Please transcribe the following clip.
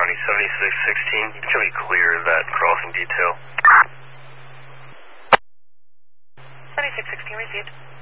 County 7616. Can we clear that crossing detail? 7616 received.